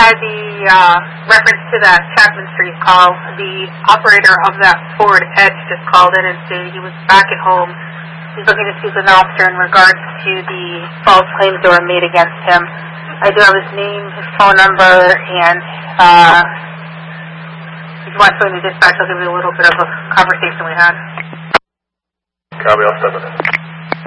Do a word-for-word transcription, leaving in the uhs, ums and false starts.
by the uh, reference to that Chapman Street call, the operator of that Ford Edge just called in and stated he was back at home. He's looking to speak with an officer in regards to the false claims that were made against him. I do have his name, his phone number, and uh, if you want to go into dispatch, I'll give you a little bit of a conversation we had. Copy, I'll step in.